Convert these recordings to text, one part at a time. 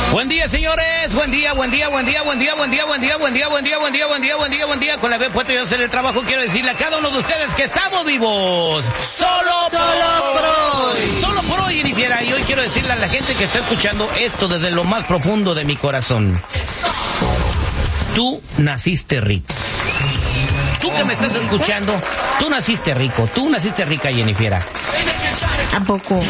Buen día, señores. Buen día. Con la B puesta yo hacer el trabajo, quiero decirle a cada uno de ustedes que estamos vivos. Solo por hoy, Jennifer. Y hoy quiero decirle a la gente que está escuchando esto desde lo más profundo de mi corazón. Tú naciste rico. Tú que me estás escuchando, tú naciste rico. Tú naciste rica, Jennifer. ¿A poco?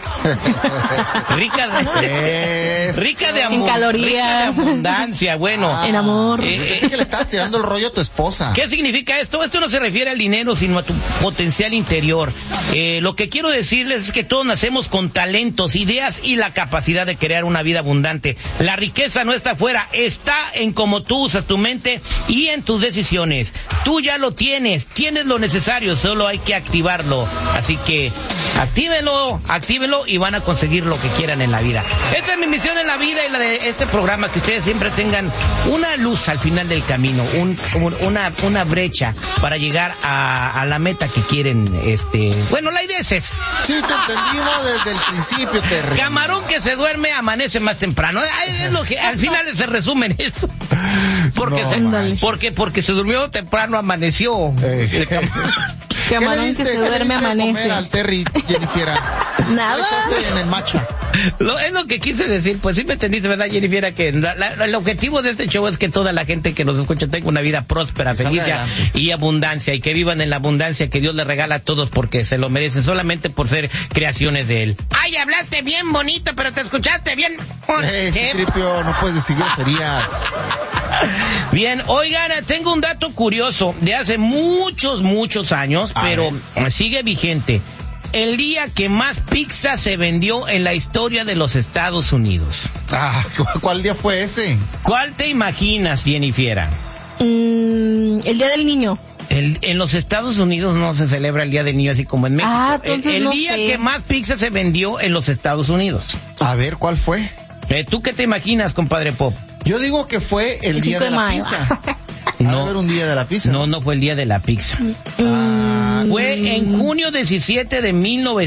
Rica de amor. En calorías. Rica de abundancia, bueno. En amor. Pensé que le estabas tirando el rollo a tu esposa. ¿Qué significa esto? Esto no se refiere al dinero, sino a tu potencial interior. Lo que quiero decirles es que todos nacemos con talentos, ideas y la capacidad de crear una vida abundante. La riqueza no está afuera, está en cómo tú usas tu mente y en tus decisiones. Tú ya lo tienes lo necesario, solo hay que activarlo. Así que actívenlo y van a conseguir lo que quieran en la vida. Esta es mi misión en la vida y la de este programa, que ustedes siempre tengan una luz al final del camino, una brecha para llegar a la meta que quieren. Bueno, la idea es esa. Sí, te entendimos desde el principio, Terry. Camarón que se duerme amanece más temprano. Es lo que al final se resume en eso. Porque se durmió temprano, amaneció. Camarón que se duerme amanece. Comer al Terry, Jennifer? Nada. ¿Qué echaste en el matcha? Es lo que quise decir. Pues sí me entendiste, ¿verdad, Jennifer? Que el objetivo de este show es que toda la gente que nos escucha tenga una vida próspera, feliz y abundancia, y que vivan en la abundancia que Dios les regala a todos porque se lo merecen, solamente por ser creaciones de Él. Ay, hablaste bien bonito, pero te escuchaste bien. Tripio, no puedes decir groserías. Bien, oigan, tengo un dato curioso de hace muchos años, pero sigue vigente. El día que más pizza se vendió en la historia de los Estados Unidos. ¿Cuál día fue ese? ¿Cuál te imaginas, Jennifer? El Día del Niño. En los Estados Unidos no se celebra el Día del Niño así como en México. Entonces el no día sé. que más pizza se vendió en los Estados Unidos. A ver, ¿cuál fue? ¿Tú qué te imaginas, compadre Pop? Yo digo que fue el día de la pizza. No, un día de la pizza. No fue el día de la pizza. Fue en junio 17 de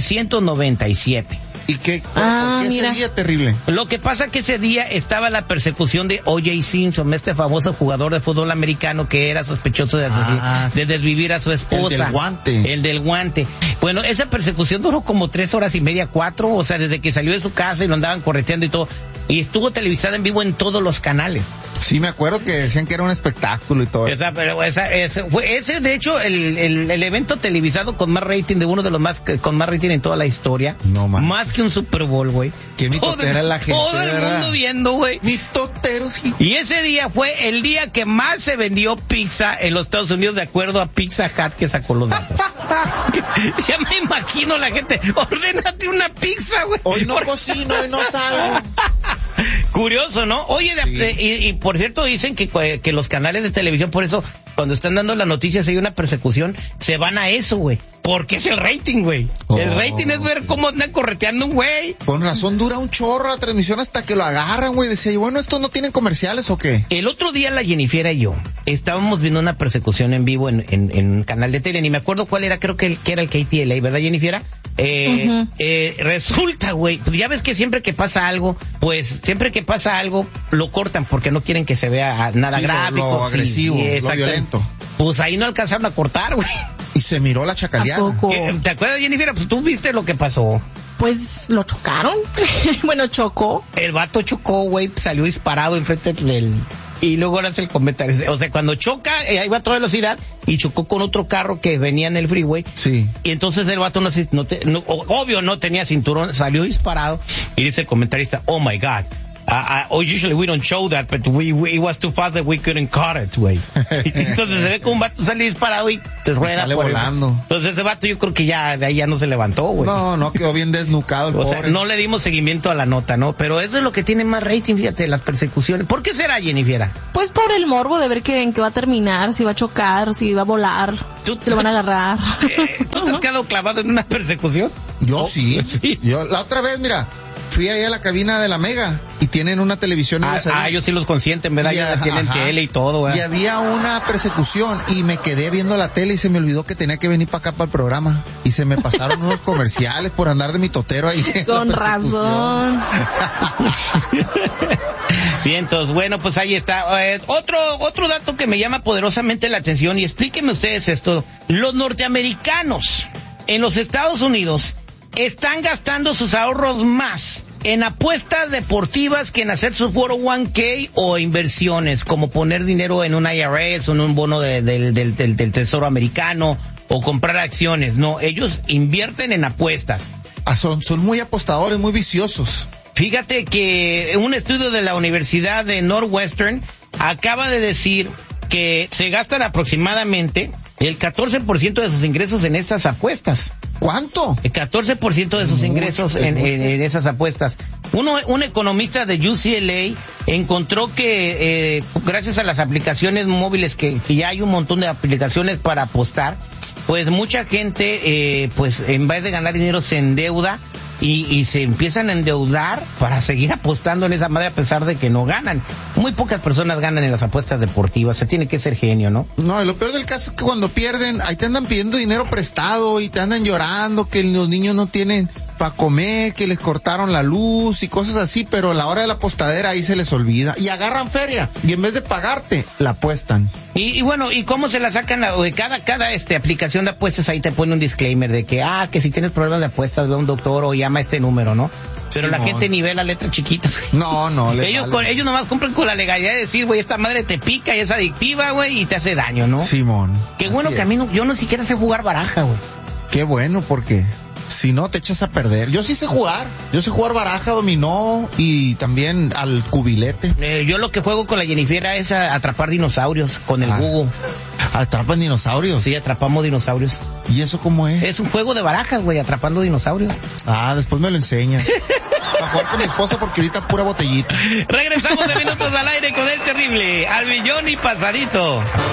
1997. ¿Y qué? ¿Por qué ese día terrible? Lo que pasa que ese día estaba la persecución de O.J. Simpson, este famoso jugador de fútbol americano que era sospechoso de de desvivir a su esposa. El del guante. Bueno, esa persecución duró como 3 horas y media, 4, o sea, desde que salió de su casa y lo andaban correteando y todo. Y estuvo televisada en vivo en todos los canales. Sí, me acuerdo que decían que era un espectáculo y todo. Ese de hecho, el evento televisado con más rating, de uno de los más con más rating en toda la historia. No más. Más que un Super Bowl, güey. Qué mitotera la gente. Todo el mundo viendo, güey. Mitotero, sí. Y ese día fue el día que más se vendió pizza en los Estados Unidos, de acuerdo a Pizza Hut, que sacó los datos. Ya me imagino la gente, ordénate una pizza, güey. Hoy no cocino, hoy no salgo. Curioso, ¿no? Oye, y por cierto, dicen que los canales de televisión, por eso, cuando están dando las noticias, hay una persecución, se van a eso, güey. Porque es el rating, güey. El rating es ver cómo andan correteando un güey. Con razón dura un chorro la transmisión hasta que lo agarran, güey. Decía, bueno, ¿estos no tienen comerciales o qué? El otro día la Jennifer y yo estábamos viendo una persecución en vivo en un canal de tele, ni me acuerdo cuál era, creo que era el KTLA, ¿verdad, Jennifer? Resulta, güey, pues ya ves que siempre que pasa algo, lo cortan porque no quieren que se vea nada gráfico. Lo agresivo, lo violento. Pues ahí no alcanzaron a cortar, güey. Y se miró la chacaleada. ¿Te acuerdas, Jennifer? Pues tú viste lo que pasó. Pues lo chocaron. Bueno, chocó. El vato chocó, güey, salió disparado enfrente del... Y luego ahora hace el comentario. O sea, cuando choca, ahí va a toda velocidad y chocó con otro carro que venía en el freeway. Sí. Y entonces el vato obvio no tenía cinturón, salió disparado y dice el comentarista, oh my God. Usually we don't show that, but it was too fast that we couldn't cut it, güey. Entonces se ve como un vato sale disparado y te rueda. Sale volando. Entonces ese vato yo creo que ya de ahí ya no se levantó, güey. No, quedó bien desnucado el pobre. O sea, no le dimos seguimiento a la nota, ¿no? Pero eso es lo que tiene más rating, fíjate, las persecuciones. ¿Por qué será, Jennifer? Pues por el morbo de ver en qué va a terminar, si va a chocar, si va a volar, si lo van a agarrar. ¿Tú te has quedado clavado en una persecución? Yo sí. Yo la otra vez, mira, fui ahí a la cabina de la Mega y tienen una televisión. Ellos sí los consienten, ¿verdad? Ya tienen tele y todo, ¿verdad? Y había una persecución y me quedé viendo la tele y se me olvidó que tenía que venir para acá para el programa. Y se me pasaron unos comerciales por andar de mitotero ahí. Con razón. Vientos, bueno, pues ahí está. Otro dato que me llama poderosamente la atención, y explíquenme ustedes esto. Los norteamericanos en los Estados Unidos están gastando sus ahorros más en apuestas deportivas que en hacer su 401k o inversiones, como poner dinero en un IRS o en un bono del Tesoro americano o comprar acciones. No, ellos invierten en apuestas. Son muy apostadores, muy viciosos. Fíjate que un estudio de la Universidad de Northwestern acaba de decir que se gastan aproximadamente el 14% de sus ingresos en estas apuestas. ¿Cuánto? El 14% de sus ingresos en esas apuestas. Un economista de UCLA encontró que gracias a las aplicaciones móviles, que ya hay un montón de aplicaciones para apostar, pues mucha gente, pues en vez de ganar dinero se endeuda y se empiezan a endeudar para seguir apostando en esa madre a pesar de que no ganan. Muy pocas personas ganan en las apuestas deportivas, se tiene que ser genio, ¿no? No, y lo peor del caso es que cuando pierden, ahí te andan pidiendo dinero prestado y te andan llorando que los niños no tienen para comer, que les cortaron la luz y cosas así, pero a la hora de la apostadera ahí se les olvida y agarran feria y en vez de pagarte, la apuestan. Y bueno, ¿y cómo se la sacan? Cada aplicación de apuestas ahí te pone un disclaimer de que si tienes problemas de apuestas, ve a un doctor o llama a este número, ¿no? Pero la gente ni ve las letras chiquitas. No. Ellos nomás cumplen con la legalidad de decir, güey, esta madre te pica y es adictiva, güey, y te hace daño, ¿no? Simón. Qué bueno que a mí yo no siquiera sé jugar baraja, güey. Qué bueno, porque si no te echas a perder. Yo sí sé jugar. Yo sé jugar baraja, dominó y también al cubilete. Yo lo que juego con la Jennifer es a atrapar dinosaurios con el Google. ¿Atrapan dinosaurios? Sí, atrapamos dinosaurios. ¿Y eso cómo es? Es un juego de barajas, güey, atrapando dinosaurios. Después me lo enseñas. A jugar con mi esposa porque ahorita pura botellita. Regresamos de Minutos al Aire con el terrible, al millón y pasadito.